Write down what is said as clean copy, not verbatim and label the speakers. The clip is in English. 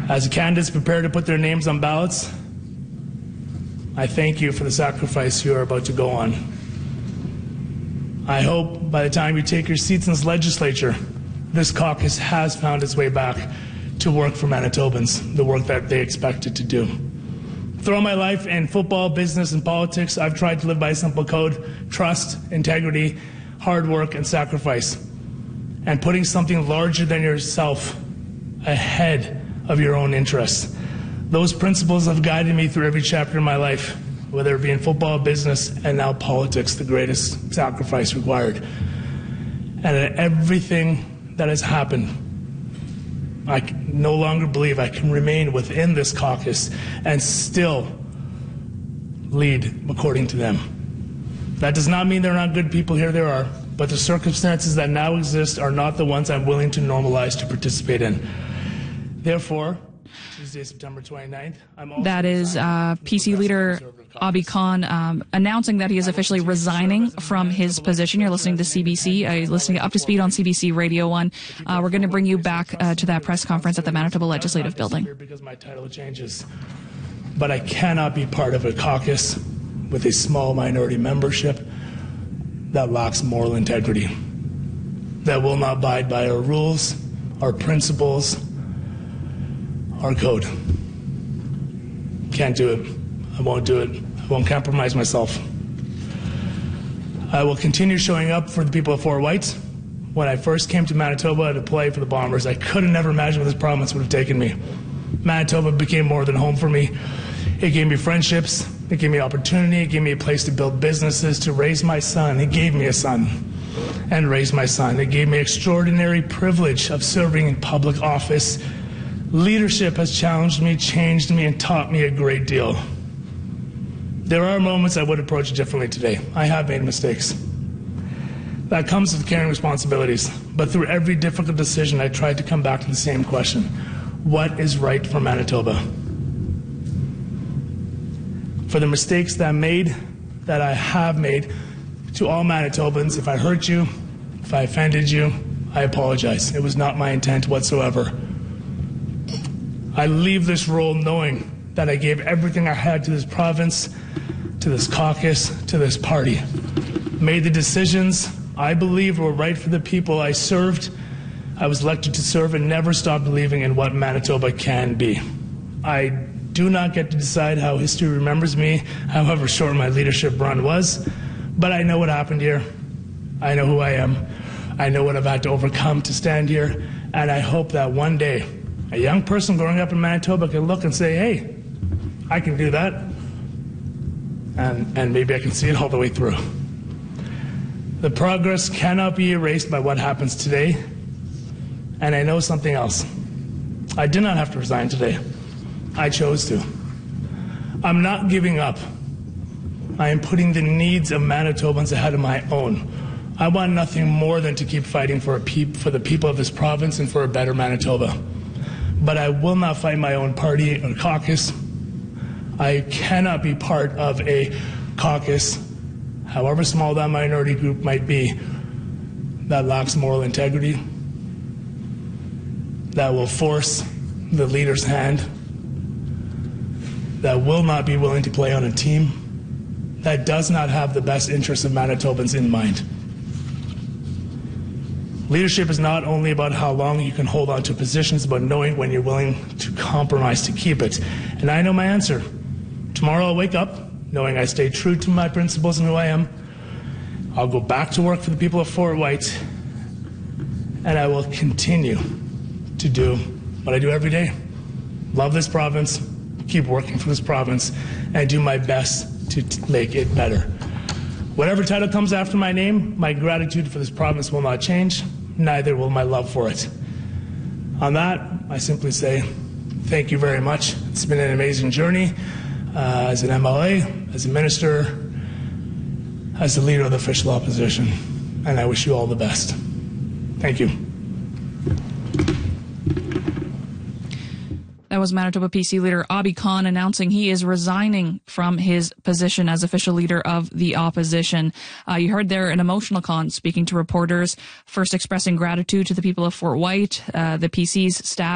Speaker 1: As the candidates prepare to put their names on ballots, I thank you for the sacrifice you are about to go on. I hope by the time you take your seats in this legislature, this caucus has found its way back to work for Manitobans, the work that they expected to do. Throughout my life in football, business, and politics, I've tried to live by a simple code: trust, integrity, hard work, and sacrifice. And putting something larger than yourself ahead of your own interests. Those principles have guided me through every chapter of my life, whether it be in football, business, and now politics, the greatest sacrifice required. And at everything that has happened, I no longer believe I can remain within this caucus and still lead according to them. That does not mean there are not good people here, there are, but the circumstances that now exist are not the ones I'm willing to normalize to participate in. Therefore, Tuesday, September 29th,
Speaker 2: that is PC leader Abi Khan announcing that he is officially resigning from his position. You're listening to CBC, listening Up to Speed on CBC Radio 1. We're going to bring you back to that press conference at the Manitoba Legislative Building.
Speaker 1: Because my title changes, but I cannot be part of a caucus with a small minority membership that lacks moral integrity, that will not abide by our rules, our principles, our code. Can't do it. I won't do it. I won't compromise myself. I will continue showing up for the people of Fort White. When I first came to Manitoba to play for the Bombers, I could have never imagined where this province would have taken me. Manitoba became more than home for me. It gave me friendships. It gave me opportunity. It gave me a place to build businesses, to raise my son. It gave me a son and raised my son. It gave me extraordinary privilege of serving in public office. Leadership has challenged me, changed me, and taught me a great deal. There are moments I would approach differently today. I have made mistakes. That comes with carrying responsibilities. But through every difficult decision, I tried to come back to the same question: what is right for Manitoba? For the mistakes that I have made, to all Manitobans, if I hurt you, if I offended you, I apologize. It was not my intent whatsoever. I leave this role knowing that I gave everything I had to this province, to this caucus, to this party. Made the decisions I believed were right for the people I served. I was elected to serve and never stopped believing in what Manitoba can be. I do not get to decide how history remembers me, however short my leadership run was, but I know what happened here. I know who I am. I know what I've had to overcome to stand here, and I hope that one day a young person growing up in Manitoba can look and say, hey, I can do that, and maybe I can see it all the way through. The progress cannot be erased by what happens today, and I know something else. I did not have to resign today. I chose to. I'm not giving up. I am putting the needs of Manitobans ahead of my own. I want nothing more than to keep fighting for the people of this province and for a better Manitoba. But I will not fight my own party or caucus. I cannot be part of a caucus, however small that minority group might be, that lacks moral integrity, that will force the leader's hand, that will not be willing to play on a team, that does not have the best interests of Manitobans in mind. Leadership is not only about how long you can hold on to positions, but knowing when you're willing to compromise to keep it. And I know my answer. Tomorrow I'll wake up knowing I stay true to my principles and who I am. I'll go back to work for the people of Fort White, and I will continue to do what I do every day. Love this province, keep working for this province, and do my best to make it better. Whatever title comes after my name, my gratitude for this province will not change, neither will my love for it. On that, I simply say thank you very much. It's been an amazing journey as an MLA, as a minister, as the leader of the official opposition, and I wish you all the best. Thank you.
Speaker 2: That was Manitoba PC leader Abi Khan announcing he is resigning from his position as official leader of the opposition. You heard there an emotional Khan speaking to reporters, first expressing gratitude to the people of Fort White, the PC's staff,